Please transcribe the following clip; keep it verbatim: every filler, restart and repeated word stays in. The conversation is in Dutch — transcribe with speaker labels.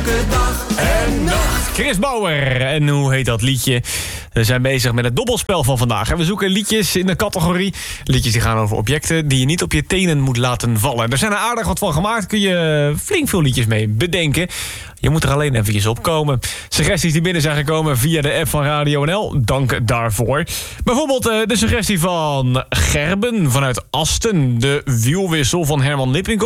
Speaker 1: elke dag en nacht.
Speaker 2: Chris Bauer. En hoe heet dat liedje? We zijn bezig met het dobbelspel van vandaag. We zoeken liedjes in de categorie. Liedjes die gaan over objecten die je niet op je tenen moet laten vallen. Er zijn er aardig wat van gemaakt. Kun je flink veel liedjes mee bedenken. Je moet er alleen eventjes op komen. Suggesties die binnen zijn gekomen via de app van Radio N L. Dank daarvoor. Bijvoorbeeld de suggestie van Gerben vanuit Asten. De wielwissel van Herman Lippinkoff